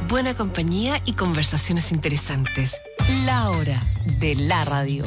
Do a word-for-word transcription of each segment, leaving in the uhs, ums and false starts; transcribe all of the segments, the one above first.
buena compañía y conversaciones interesantes. La hora de la radio.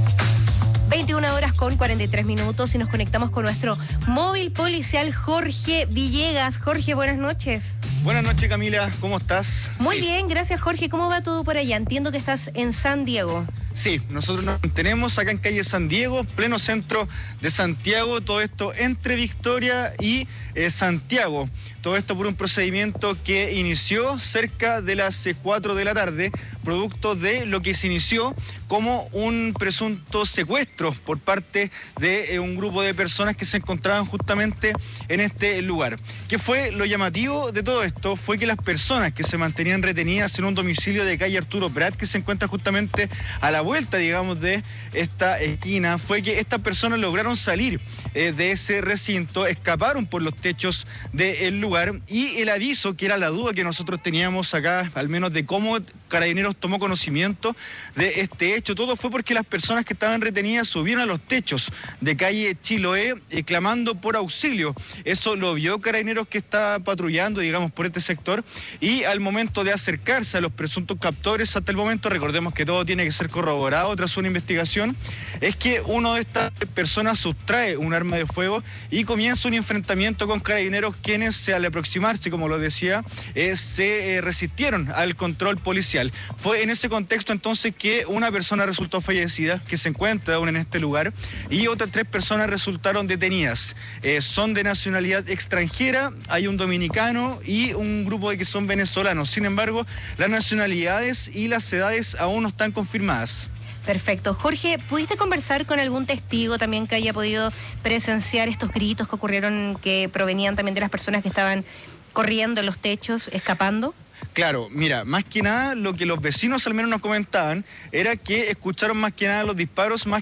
veintiuna horas con cuarenta y tres minutos y nos conectamos con nuestro móvil policial Jorge Villegas. Jorge, buenas noches. Buenas noches, Camila, ¿cómo estás? Muy sí. bien, gracias, Jorge. ¿Cómo va todo por allá? Entiendo que estás en San Diego. Sí, nosotros nos mantenemos acá en calle San Diego, pleno centro de Santiago, todo esto entre Victoria y eh, Santiago. Todo esto por un procedimiento que inició cerca de las cuatro de la tarde, producto de lo que se inició como un presunto secuestro por parte de eh, un grupo de personas que se encontraban justamente en este lugar. ¿Qué fue lo llamativo de todo esto? Fue que las personas que se mantenían retenidas en un domicilio de calle Arturo Prat, que se encuentra justamente a la vuelta, digamos, de esta esquina, fue que estas personas lograron salir eh, de ese recinto, escaparon por los techos del lugar, y el aviso, que era la duda que nosotros teníamos acá, al menos de cómo Carabineros tomó conocimiento de este hecho, todo fue porque las personas que estaban retenidas subieron a los techos de calle Chiloé eh, clamando por auxilio. Eso lo vio Carabineros, que está patrullando, digamos, por este sector, y al momento de acercarse a los presuntos captores, hasta el momento, recordemos que todo tiene que ser corroborado tras una investigación, es que uno de estas personas sustrae un arma de fuego y comienza un enfrentamiento con Carabineros, quienes al aproximarse, como lo decía, eh, se eh, resistieron al control policial. Fue en ese contexto entonces que una persona resultó fallecida, que se encuentra aún en este lugar, y otras tres personas resultaron detenidas. Eh, son de nacionalidad extranjera, hay un dominicano y un grupo de que son venezolanos. Sin embargo, las nacionalidades y las edades aún no están confirmadas. Perfecto. Jorge, ¿pudiste conversar con algún testigo también que haya podido presenciar estos gritos que ocurrieron, que provenían también de las personas que estaban corriendo en los techos, escapando? Claro, mira, más que nada lo que los vecinos al menos nos comentaban era que escucharon más que nada los disparos más